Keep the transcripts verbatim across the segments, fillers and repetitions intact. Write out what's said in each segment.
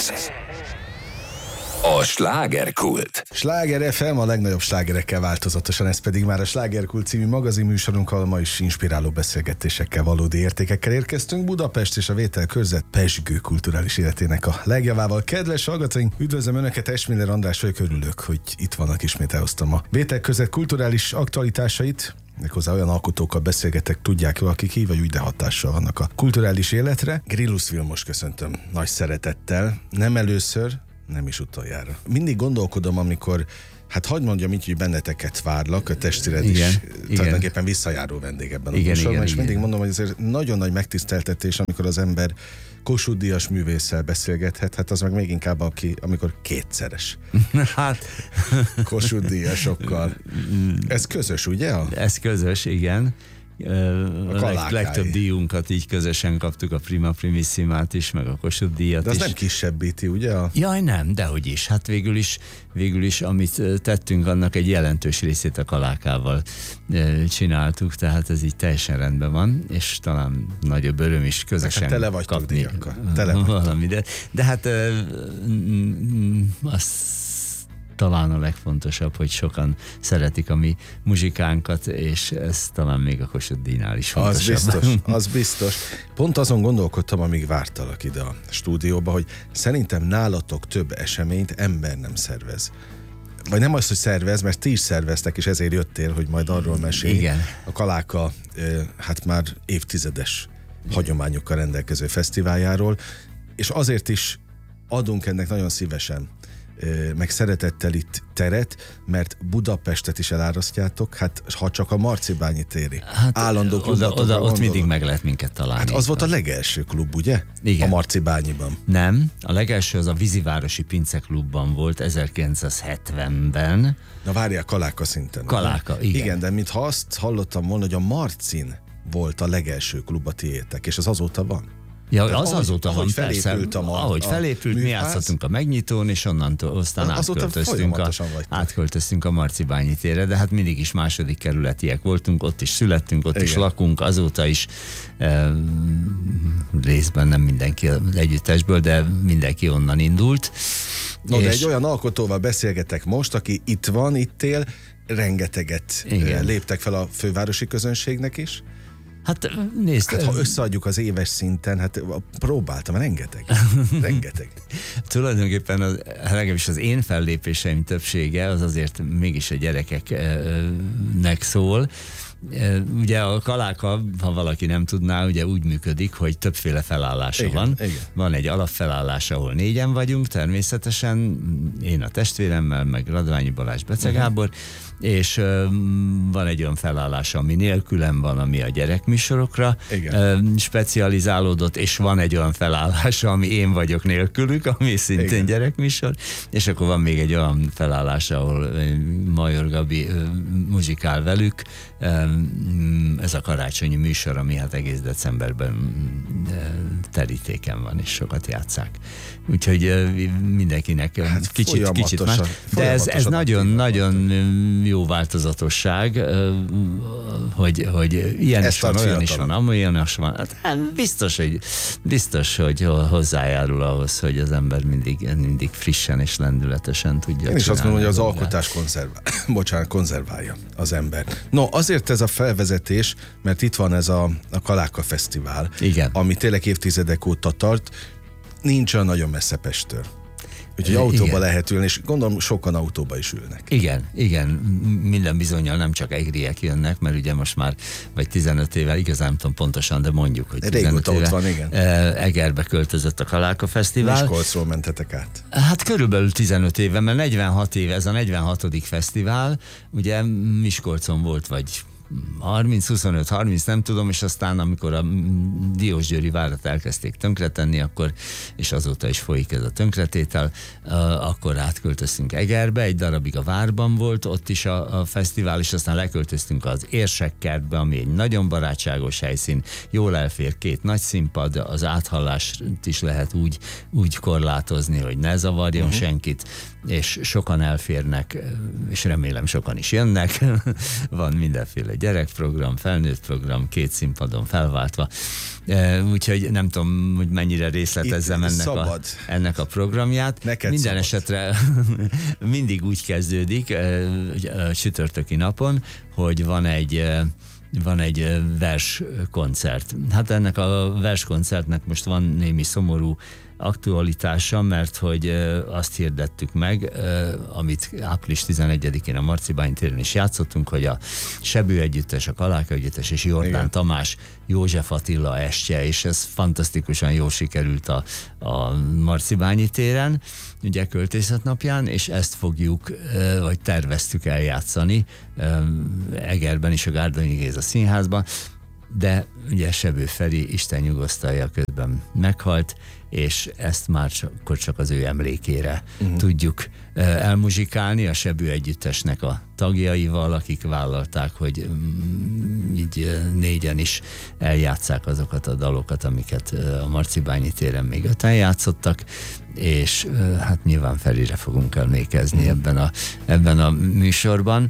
Ez a Slágerkult. Sláger ef em, a legnagyobb slágerekkel változatosan, ez pedig már a Slágerkult című magazinműsorunk, ahol ma is inspiráló beszélgetésekkel, valódi értékekkel érkeztünk. Budapest és a vételkörzet pezsgő kulturális életének a legjavával. Kedves hallgatóink, üdvözlöm Önöket, Esmiller András vagyok, örülök, hogy itt vannak, ismét elhoztam a vételkörzet kulturális aktualitásait. Méghozzá olyan alkotókkal beszélgetek, tudják jól, akik így vagy úgy, de hatással vannak a kulturális életre. Grillus Vilmos köszöntöm nagy szeretettel, nem először, nem is utoljára. Mindig gondolkodom, amikor, hát hagyd mondjam így, hogy benneteket várlak, a testület is igen, tulajdonképpen visszajáró vendég ebben igen, a műsorban, és igen. mindig mondom, hogy ezért nagyon nagy megtiszteltetés, amikor az ember Kossuth Díjas művésszel beszélgethet, hát az meg még inkább, aki, amikor kétszeres. Hát Kossuth Díjasokkal. Ez közös, ugye? Ez közös, igen. A leg, legtöbb díjunkat így közösen kaptuk, a Prima Primissimát is, meg a Kossuth díjat is. De az is. nem kisebbíti, ugye? A... Jaj, nem, dehogy is. Hát végül is, végül is, amit tettünk, annak egy jelentős részét a Kalákával csináltuk, tehát ez így teljesen rendben van, és talán nagyobb öröm is közösen hát tele vagytok díjakkal. Tele valami, de, de hát azt talán a legfontosabb, hogy sokan szeretik a mi muzsikánkat, és ez talán még a Kossuth díjnál is fontosabb. Az biztos, az biztos. Pont azon gondolkodtam, amíg vártalak ide a stúdióba, hogy szerintem nálatok több eseményt ember nem szervez. Vagy nem az, hogy szervez, mert ti is szerveztek, és ezért jöttél, hogy majd arról mesélj. Igen. A Kaláka, hát már évtizedes hagyományokkal rendelkező fesztiváljáról, és azért is adunk ennek nagyon szívesen meg szeretettel itt teret, mert Budapestet is elárasztjátok, hát ha csak a Marcibányi téri hát, állandó klubot. Oda, oda ott mindig meg lehet minket találni. Hát az volt a legelső klub, ugye? Igen. A Marcibányiban. Nem, a legelső az a Vízivárosi Pinceklubban volt ezerkilencszázhetvenben. Na várjál, Kaláka szinten. Kaláka, igen. Igen, de mintha azt hallottam volna, hogy a Marcin volt a legelső klub a tiétek, és az azóta van. Ja, az ahogy, azóta ahogy van, persze. A, ahogy felépült, mi játszottunk a megnyitón, és onnantól aztán átköltöztünk a, átköltöztünk a Marcibányi térre, de hát mindig is második kerületiek voltunk, ott is születtünk, ott igen. is lakunk, azóta is e, részben nem mindenki az együttesből, de mindenki onnan indult. No, és... de egy olyan alkotóval beszélgetek most, aki itt van, itt él, rengeteget igen. léptek fel a fővárosi közönségnek is. Hát nézd, hát, ha összeadjuk az éves szinten, hát próbáltam, rengeteg. rengeteg. Tulajdonképpen az, legalábbis az én fellépéseim többsége az azért mégis a gyerekeknek szól. Ugye a Kaláka, ha valaki nem tudná, ugye úgy működik, hogy többféle felállása igen, van. Igen. Van egy alapfelállás, ahol négyen vagyunk, természetesen, én a testvéremmel, meg Radványi Balázs, Bece Gábor, uh-huh. és uh, van egy olyan felállás, ami nélkülem van, ami a gyerekműsorokra uh, specializálódott, és van egy olyan felállás, ami én vagyok nélkülük, ami szintén igen. gyerekműsor, és akkor van még egy olyan felállás, ahol Major Gabi uh, muzsikál velük, uh, ez a karácsonyi műsor, ami hát egész decemberben terítéken van, és sokat játsszák. Úgyhogy mindenkinek hát kicsit, kicsit más. De ez, ez nagyon-nagyon jó változatosság, hogy, hogy ilyen is van, olyan is van, amolyan is van. Hát biztos, hogy, biztos, hogy hozzájárul ahhoz, hogy az ember mindig, mindig frissen és lendületesen tudja. Én is azt mondom, hogy az alkotás konzervál, bocsánat, konzerválja az ember. No, azért ez a felvezetés, mert itt van ez a, a Kaláka Fesztivál, igen. ami tényleg évtizedek óta tart, nincs olyan nagyon messze Pesttől. Úgyhogy autóba igen. lehet ülni, és gondolom sokan autóba is ülnek. Igen, igen, minden bizonnyal nem csak egriek jönnek, mert ugye most már vagy tizenöt éve, igazán nem tudom pontosan, de mondjuk, hogy tizenöt éve, ott van, igen. Egerbe költözött a Kaláka Fesztivál. Miskolcról mentetek át? Hát körülbelül tizenöt éve, mert negyvenhat éve, ez a negyvenhatodik fesztivál, ugye Miskolcon volt, vagy harminc, huszonöt, harminc, nem tudom, és aztán amikor a Diósgyőri várat elkezdték tönkretenni, akkor, és azóta is folyik ez a tönkretétel, akkor átköltöztünk Egerbe, egy darabig a várban volt, ott is a, a fesztivál, és aztán leköltöztünk az Érsekkertbe, ami egy nagyon barátságos helyszín, jól elfér két nagy színpad, az áthallást is lehet úgy, úgy korlátozni, hogy ne zavarjon uh-huh. senkit, és sokan elférnek, és remélem sokan is jönnek, van mindenféle gyerekprogram, felnőtt program, két színpadon felváltva. Úgyhogy nem tudom, hogy mennyire részletezzem ennek a, ennek a programját. Neked Minden szabad. esetre mindig úgy kezdődik a csütörtöki napon, hogy van egy van egy verskoncert. Hát ennek a verskoncertnek most van némi szomorú aktualitása, mert hogy azt hirdettük meg, amit április tizenegyedikén a Marcibányi téren is játszottunk, hogy a Sebő Együttes, a Kaláka Együttes és Jordán Igen. Tamás, József Attila estje, és ez fantasztikusan jól sikerült a, a Marcibányi téren, ugye költészet napján, és ezt fogjuk, vagy terveztük eljátszani Egerben is, a Gárdonyi Géza Színházban, de ugye Sebő Feri, Isten nyugosztalja, közben meghalt, és ezt már csak, akkor csak az ő emlékére uh-huh. tudjuk elmuzsikálni a Sebő Együttesnek a tagjaival, akik vállalták, hogy így négyen is eljátszák azokat a dalokat, amiket a Marcibányi téren még öten játszottak, és hát nyilván Ferire fogunk emlékezni uh-huh. ebben, a, ebben a műsorban.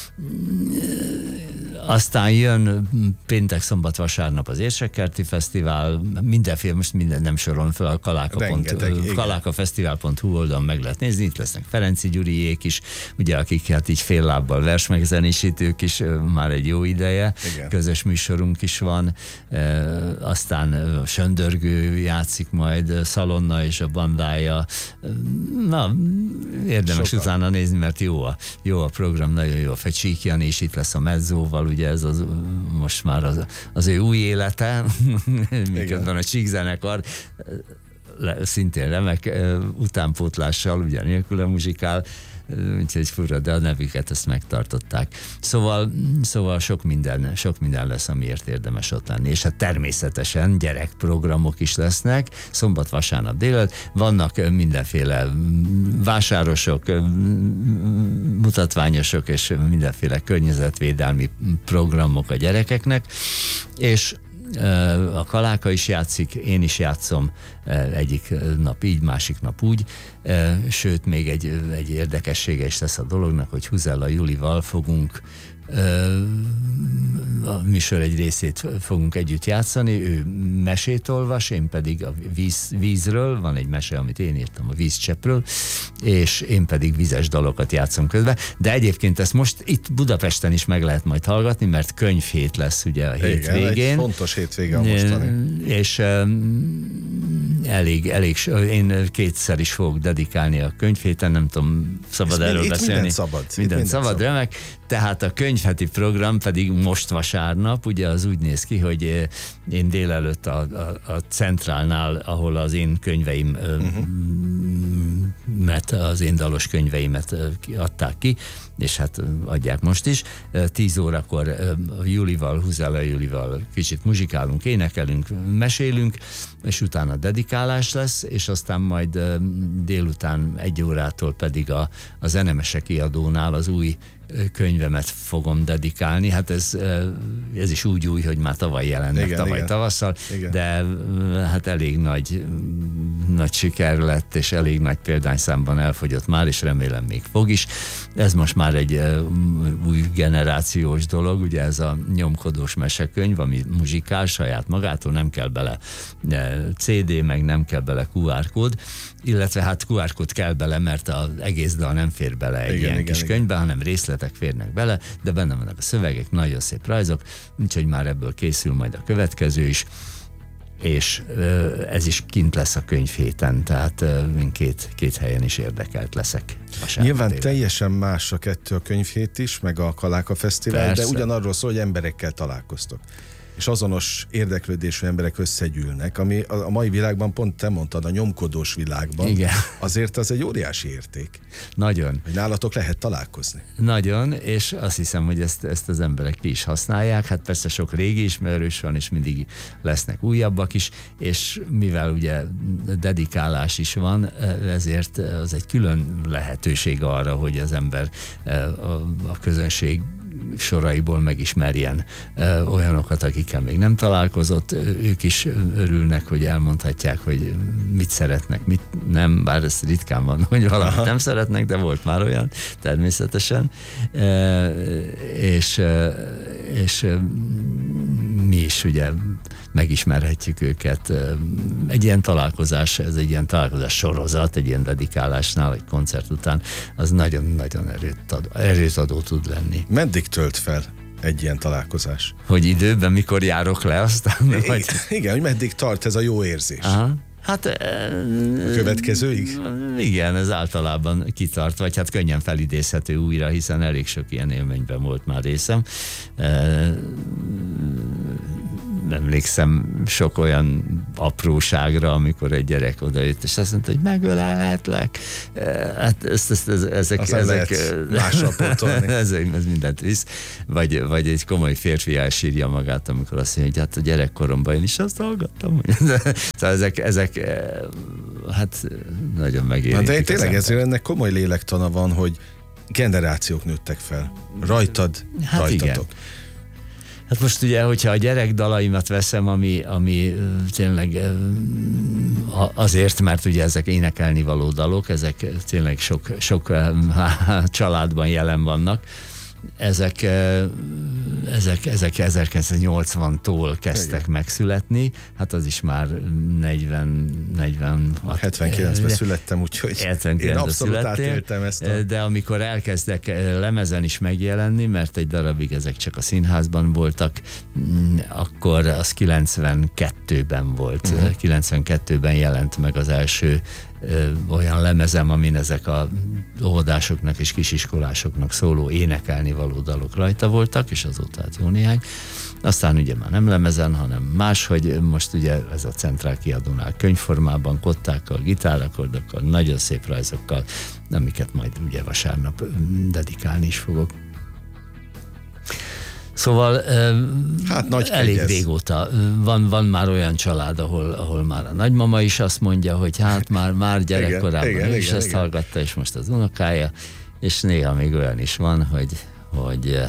Aztán jön péntek, szombat, vasárnap az Érsekkerti Fesztivál, mindenféle, most minden nem sorolom fel, a kalákafesztivál pont hu oldalon meg lehet nézni, itt lesznek Ferenci Gyuriék is, ugye akik hát így fél lábbal versmegzenésítők is már egy jó ideje, Igen. közös műsorunk is van, e, aztán a Söndörgő játszik majd, Szalonna és a bandája, na, érdemes Sokan. utána nézni, mert jó a, jó a program, nagyon jó a Fecsík Jani, és itt lesz a mezzóval, ugye ez az, most már az, az ő új élete, miközben a Csíkzenekar szintén remek utánpótlással, ugye nélkül a muzsikál, úgyhogy fura, de a nevüket ezt megtartották. Szóval, szóval sok minden, sok minden lesz, amiért érdemes ott lenni. És hát természetesen gyerekprogramok is lesznek, szombat, vasárnap délelőtt, vannak mindenféle vásárosok, mutatványosok és mindenféle környezetvédelmi programok a gyerekeknek, és a Kaláka is játszik, én is játszom, egyik nap így, másik nap úgy, sőt, még egy, egy érdekessége is lesz a dolognak, hogy Huzella Julival fogunk a műsor egy részét fogunk együtt játszani, ő mesét olvas, én pedig a víz, vízről, van egy mese, amit én írtam, a vízcseppről, és én pedig vizes dalokat játszom közben, de egyébként ezt most itt Budapesten is meg lehet majd hallgatni, mert könyvhét lesz ugye a hétvégén. Igen, egy fontos hétvége a mostani. És um, elég, elég, én kétszer is fogok dedikálni a könyvhéten, nem tudom, szabad Ezt erről itt beszélni. Minden szabad. Minden, minden szabad, szabad, remek. Tehát a könyvheti program pedig most vasárnap, ugye az úgy néz ki, hogy én délelőtt a, a, a Centrálnál, ahol az én könyveim uh-huh. mert az én dalos könyveimet adták ki, és hát adják most is. Tíz órakor Julival, Huzella Julival kicsit muzsikálunk, énekelünk, mesélünk, és utána dedikálás lesz, és aztán majd délután egy órától pedig a, a Zenemese kiadónál az új könyvemet fogom dedikálni. Hát ez, ez is úgy új, hogy már tavaly jelent meg, tavaly igen. tavasszal, igen. de hát elég nagy, nagy siker lett, és elég nagy példányszámban elfogyott már, és remélem még fog is. Ez most már egy új generációs dolog, ugye ez a nyomkodós mesekönyv, ami muzsikál saját magától, nem kell bele cé dé, meg nem kell bele kú ár kód, illetve hát kú ár kód kell bele, mert az egész dal nem fér bele egy igen, ilyen igen, kis igen. könyvbe, hanem részletek férnek bele, de benne vannak a szövegek, nagyon szép rajzok, úgyhogy már ebből készül majd a következő is, és ez is kint lesz a könyvhéten, tehát én két, két helyen is érdekelt leszek. Nyilván éve. Teljesen más a kettő, a könyvhét is, meg a Kaláka Fesztivál, Persze. de ugyanarról szól, hogy emberekkel találkoztok. És azonos érdeklődésű emberek összegyűlnek, ami a mai világban, pont te mondtad, a nyomkodós világban, Igen. azért az egy óriási érték. Nagyon. Hogy nálatok lehet találkozni. Nagyon, és azt hiszem, hogy ezt, ezt az emberek ki is használják. Hát persze sok régi ismerős van, és mindig lesznek újabbak is, és mivel ugye dedikálás is van, ezért az egy külön lehetőség arra, hogy az ember, a, a közönség soraiból megismerjen ö, olyanokat, akikkel még nem találkozott, ők is örülnek, hogy elmondhatják, hogy mit szeretnek, mit nem, bár ez ritkán van, hogy valamit Aha. nem szeretnek, de volt már olyan, természetesen. E, és, és mi is ugye megismerhetjük őket. Egy ilyen találkozás, ez egy ilyen találkozás sorozat, egy ilyen dedikálásnál, egy koncert után, az nagyon-nagyon erőt adó, erőt adó tud lenni. Meddig tölt fel egy ilyen találkozás? Hogy időben, mikor járok le, aztán... I- vagy... Igen, hogy meddig tart ez a jó érzés? Aha. Hát... A következőig? Igen, ez általában kitart, vagy hát könnyen felidézhető újra, hiszen elég sok ilyen élményben volt már részem. Emlékszem sok olyan apróságra, amikor egy gyerek odajött, és azt mondta, hogy megölehetlek. Hát ezt, ezt, ez, ezek... Aztán ezek másra pótolni. ez, ez mindent visz. Vagy, vagy egy komoly férfi elsírja magát, amikor azt mondja, hogy hát a gyerekkoromban én is azt hallgattam. Szóval ezek, ezek hát nagyon megérintik. De tényleg ezért ennek komoly lélektana van, hogy generációk nőttek fel. Rajtad, hát rajtatok. Igen. Hát most ugye, hogyha a gyerek dalaimat veszem, ami, ami tényleg azért, mert ugye ezek énekelni való dalok, ezek tényleg sok, sok családban jelen vannak, ezek, ezek, ezek ezerkilencszáznyolcvantól kezdtek igen. megszületni, hát az is már negyven, negyven hetvenkilencben születtem, úgyhogy én abszolút átéltem ezt a... De amikor elkezdek lemezen is megjelenni, mert egy darabig ezek csak a színházban voltak, akkor az kilencvenkettőben volt. Uh-huh. kilencvenkettőben jelent meg az első ö, olyan lemezem, amin ezek a óvodásoknak és kisiskolásoknak szóló énekelni való dalok rajta voltak, és azóta hát jó néhány. Aztán ugye már nem lemezen, hanem máshogy most ugye ez a Centrál kiadónál könyvformában, kottákkal, gitárrakordokkal, nagyon szép rajzokkal, amiket majd ugye vasárnap dedikálni is fogok. Szóval hát nagy elég kegyez. Régóta van, van már olyan család, ahol, ahol már a nagymama is azt mondja, hogy hát már, már gyerekkorában igen, ő igen, is igen, ezt igen. hallgatta, és most az unokája, és néha még olyan is van, hogy, hogy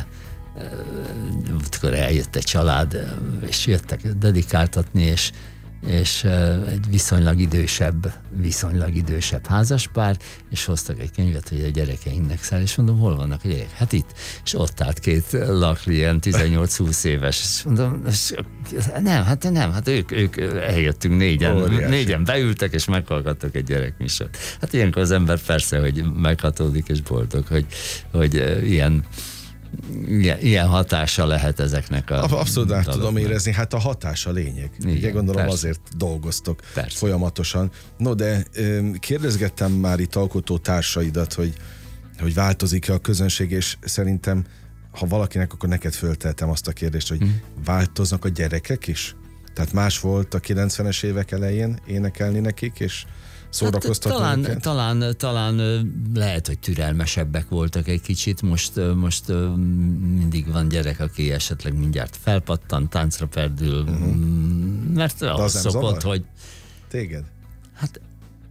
amikor eljött egy család, és jöttek dedikáltatni, és és egy viszonylag idősebb, viszonylag idősebb házaspár, és hoztak egy könyvet, hogy a gyerekeinknek száll, és mondom, hol vannak a gyerekek? Hát itt. És ott állt két lakli, ilyen tizennyolc-húsz éves, és mondom, és nem, hát nem, hát ők, ők eljöttünk négyen, Óriási. négyen beültek, és meghallgattak egy gyerekműsort. Hát ilyenkor az ember persze, hogy meghatódik, és boldog, hogy, hogy ilyen Ilyen, ilyen hatása lehet ezeknek a... Abszolút át tudom érezni, hát a hatás a lényeg. Igen, ugye gondolom persze. Azért dolgoztok persze. folyamatosan. No, de kérdezgettem már itt alkotó társaidat, hogy, hogy változik-e a közönség, és szerintem, ha valakinek, akkor neked fölteltem azt a kérdést, hogy hmm. változnak a gyerekek is? Tehát más volt a kilencvenes évek elején énekelni nekik, és szórakoztatni hát, talán, őket? talán, talán lehet, hogy türelmesebbek voltak egy kicsit, most, most mindig van gyerek, aki esetleg mindjárt felpattan, táncra perdül, uh-huh. mert az szokott, zavar? Hogy... Téged? Hát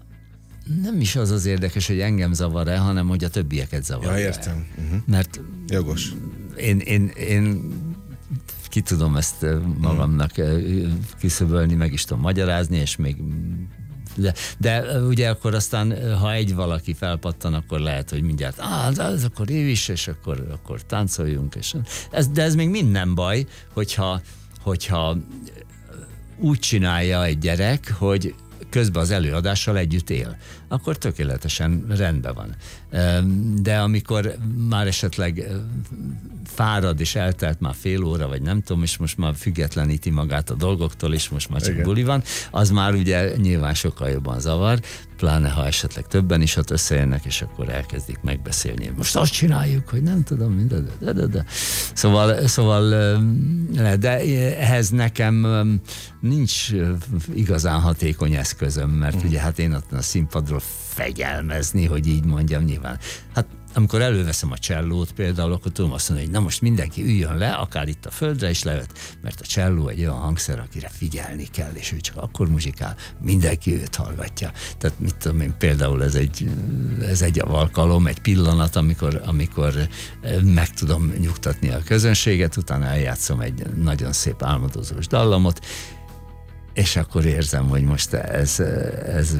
nem is az az érdekes, hogy engem zavar-e, hanem hogy a többieket zavar. Ja, értem. Uh-huh. Mert jogos. Én, én, én ki tudom ezt magamnak kiszöbölni, meg is tudom magyarázni, és még De, de ugye akkor aztán, ha egy valaki felpattan, akkor lehet, hogy mindjárt, ah, ez akkor ő is, és akkor, akkor táncoljunk. És ez, de ez még mind nem baj, hogyha, hogyha úgy csinálja egy gyerek, hogy közben az előadással együtt él, akkor tökéletesen rendben van. De amikor már esetleg fárad és eltelt már fél óra, vagy nem tudom, és most már függetleníti magát a dolgoktól, és most már csak igen. buli van, az már ugye nyilván sokkal jobban zavar, pláne ha esetleg többen is ott összejönnek, és akkor elkezdik megbeszélni. Most azt csináljuk, hogy nem tudom, minden, de, de, de. Szóval, szóval de ehhez nekem nincs igazán hatékony eszközöm, mert ugye hát én ott a színpadról fegyelmezni, hogy így mondjam, nyilván. Hát amikor előveszem a csellót például, akkor tudom azt mondani, hogy na most mindenki üljön le, akár itt a földre is leült, mert a cselló egy olyan hangszer, akire figyelni kell, és ő csak akkor muzsikál, mindenki őt hallgatja. Tehát mit tudom én, például ez egy, ez egy alkalom, egy pillanat, amikor, amikor meg tudom nyugtatni a közönséget, utána eljátszom egy nagyon szép álmodozós dallamot, és akkor érzem, hogy most ez, ez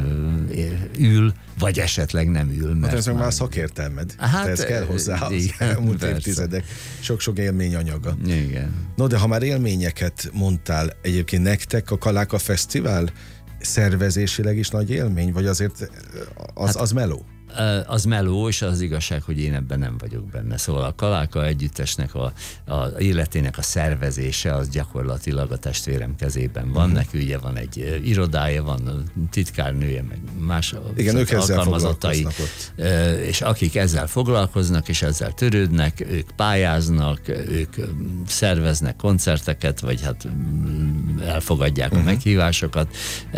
ül, vagy esetleg nem ül. Mert hát ez már a szakértelmed. Hát, ez kell hozzá az igen, elmúlt persze. évtizedek sok-sok élményanyaga. Igen. No, de ha már élményeket mondtál, egyébként nektek a Kaláka Fesztivál szervezésileg is nagy élmény, vagy azért az, hát, az meló? Az meló, és az igazság, hogy én ebben nem vagyok benne. Szóval a Kaláka együttesnek a, a életének a szervezése az gyakorlatilag a testvérem kezében van. Mm. Neki ugye van egy irodája, van titkárnője, meg más igen, ők alkalmazottai, és akik ezzel foglalkoznak, és ezzel törődnek, ők pályáznak, ők szerveznek koncerteket, vagy hát elfogadják mm. a meghívásokat,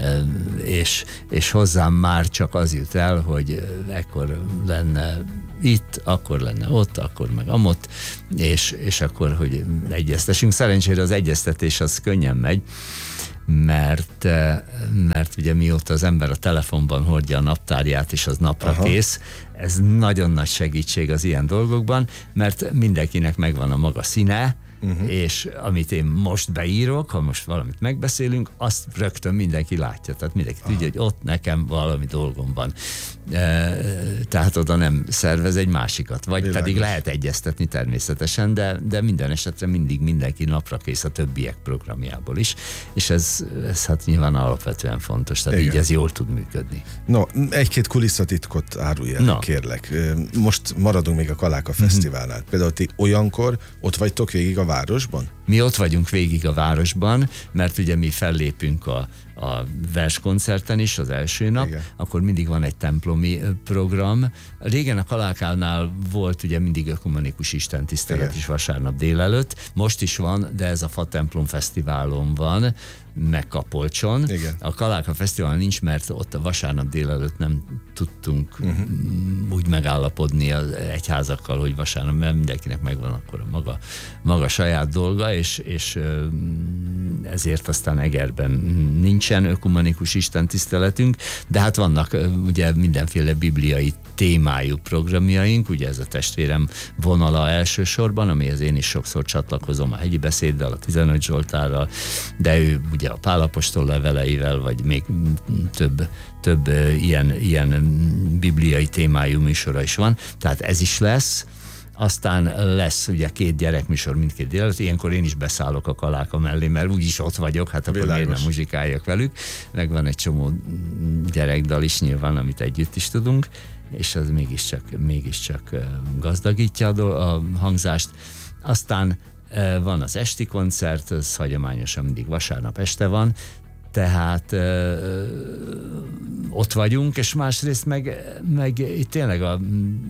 és, és hozzám már csak az jut el, hogy ekkor lenne itt, akkor lenne ott, akkor meg amott, és, és akkor, hogy egyeztessünk. Szerencsére az egyeztetés az könnyen megy, mert, mert ugye mióta az ember a telefonban hordja a naptárját, és az napra Aha. kész, ez nagyon nagy segítség az ilyen dolgokban, mert mindenkinek megvan a maga színe, Uh-huh. és amit én most beírok, ha most valamit megbeszélünk, azt rögtön mindenki látja. Tehát mindenki Aha. tudja, hogy ott nekem valami dolgom van. E, tehát oda nem szervez egy másikat. Vagy Világos. Pedig lehet egyeztetni természetesen, de, de minden esetre mindig mindenki napra kész a többiek programjából is. És ez, ez hát nyilván alapvetően fontos. Tehát Igen. így ez jól tud működni. No, egy-két kulisszatitkot árulj el, no. kérlek. Most maradunk még a Kaláka Fesztiválnál. Uh-huh. Például ti olyankor ott vagytok végig a városban? Mi ott vagyunk végig a városban, mert ugye mi fellépünk a, a verskoncerten is az első nap, Igen. akkor mindig van egy templomi program. Régen a Kalákánál volt ugye mindig ökumenikus istentisztelet Igen. is vasárnap délelőtt, most is van, de ez a Fa Templom Fesztiválon van, meg Kapolcson. Igen. A Kaláka Fesztiválon nincs, mert ott a vasárnap délelőtt nem tudtunk uh-huh. úgy megállapodni az egyházakkal, hogy vasárnap, mert mindenkinek megvan akkor a maga, maga saját dolga, és, és ezért aztán Egerben nincsen ökumenikus istentiszteletünk, de hát vannak ugye mindenféle bibliai témájú programjaink, ugye ez a testvérem vonala elsősorban, amihez én is sokszor csatlakozom a hegyi beszéddel, a tizenöt Zsoltárral, de ő ugye a Pál apostol leveleivel, vagy még több, több ilyen, ilyen bibliai témájú műsora is van, tehát ez is lesz. Aztán lesz ugye két gyerekműsor mindkét délelőtt, ilyenkor én is beszállok a Kaláka mellé, mert úgyis ott vagyok, hát akkor miért nem muzsikáljak velük. Meg van egy csomó gyerekdal is nyilván, amit együtt is tudunk, és az mégiscsak, mégiscsak gazdagítja a hangzást. Aztán van az esti koncert, ez hagyományosan mindig vasárnap este van, tehát ö, ott vagyunk, és másrészt meg, meg itt tényleg a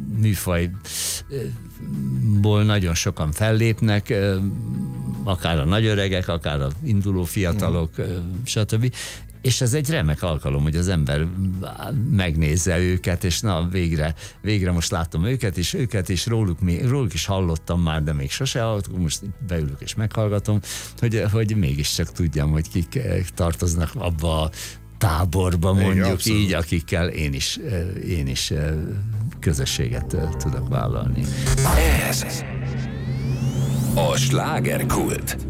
műfajból nagyon sokan fellépnek, akár a nagyöregek, akár a induló fiatalok, mm. stb. És ez egy remek alkalom, hogy az ember megnézze őket, és na végre, végre most látom őket, és őket, és róluk, róluk is hallottam már, de még sose hallottam, most beülök és meghallgatom, hogy, hogy mégiscsak tudjam, hogy kik tartoznak abba a táborba, mondjuk Igen, így, akikkel én is, én is közösséget tudok vállalni. Ez a Slágerkult.